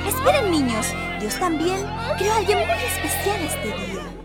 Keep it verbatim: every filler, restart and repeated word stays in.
Esperen, niños. Dios también creó a alguien muy especial este día.